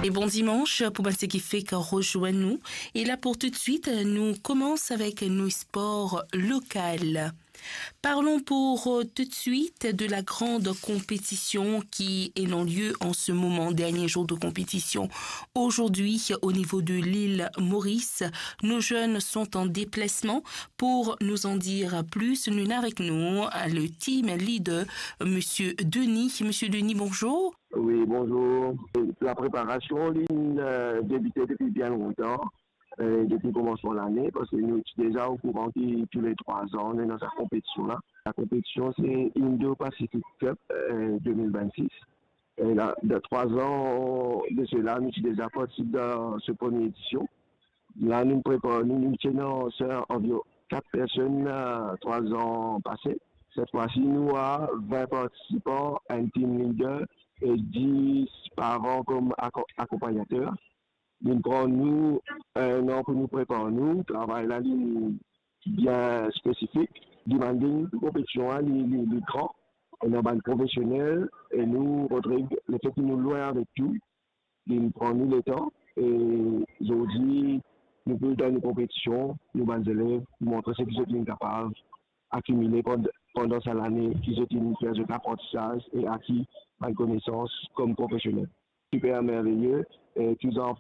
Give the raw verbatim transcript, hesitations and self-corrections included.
Et bon dimanche pour ceux qui fait que rejoignent-nous. Et là pour tout de suite, nous commençons avec nos sports locaux. Parlons pour euh, tout de suite de la grande compétition qui est en lieu en ce moment, dernier jour de compétition. Aujourd'hui, au niveau de l'île Maurice, nos jeunes sont en déplacement. Pour nous en dire plus, nous avons avec nous le team leader, Monsieur Denis. Monsieur Denis, bonjour. Oui, bonjour. La préparation, ligne euh, débutait depuis bien longtemps, euh, depuis le commencement de l'année, parce que nous sommes déjà au courant que tous les trois ans, on est dans cette compétition-là. La compétition, c'est Indo-Pacific Cup euh, deux mille vingt-six. Et là, de trois ans de cela, nous sommes déjà participé dans cette première édition. Là, nous préparons, nous, nous tenons environ quatre personnes euh, trois ans passés. Cette fois-ci, nous avons vingt participants, un team leader et dix parents comme accompagnateurs. Nous prenons nous un an pour nous préparer, nous, travail là, bien spécifique, demanding compétition, les, les, les grands, on a un professionnel et nous, Rodrigue, le fait que nous loin avec tout, nous prenons nous le temps et aujourd'hui, nous pouvons dans une compétition, nous, les élèves, nous montrer ce qu'ils sont capables d'accumuler pendant, pendant cette année, qu'ils ont fait de l'apprentissage et acquis une connaissance comme professionnel. Super merveilleux. Et tous